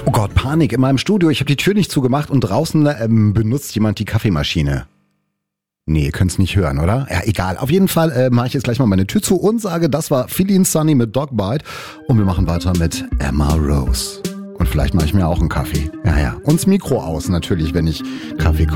Oh Gott, Panik in meinem Studio. Ich habe die Tür nicht zugemacht und draußen benutzt jemand die Kaffeemaschine. Nee, ihr könnt's nicht hören, oder? Ja, egal. Auf jeden Fall mache ich jetzt gleich mal meine Tür zu und sage, das war Feeling Sunny mit Dogbite. Und wir machen weiter mit Emma Rose. Und vielleicht mache ich mir auch einen Kaffee. Ja. Und das Mikro aus natürlich, wenn ich Kaffee